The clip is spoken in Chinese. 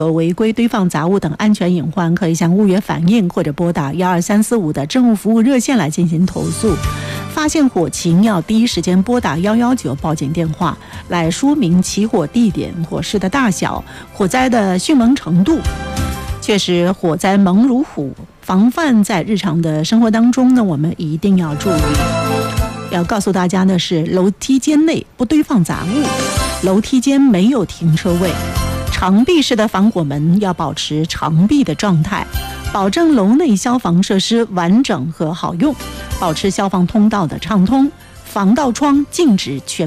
有违规堆放杂物等安全隐患，可以向物业反映或者拨打12345的政务服务热线来进行投诉。发现火情要第一时间拨打119报警电话，来说明起火地点、火势的大小、火灾的迅猛程度。确实，火灾猛如虎，防范在日常的生活当中呢，我们一定要注意。要告诉大家的是，楼梯间内不堆放杂物，楼梯间没有停车位。长闭式的防火门要保持长闭的状态，保证楼内消防设施完整和好用，保持消防通道的畅通，防盗窗禁止全